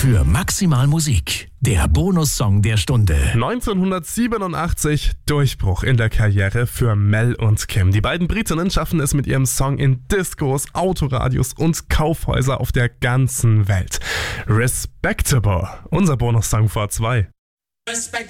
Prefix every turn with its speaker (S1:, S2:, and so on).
S1: für Maximal Musik. Der Bonussong der Stunde.
S2: 1987 Durchbruch in der Karriere für Mel und Kim. Die beiden Britinnen schaffen es mit ihrem Song in Discos, Autoradios und Kaufhäuser auf der ganzen Welt. Respectable, unser Bonussong vor 2.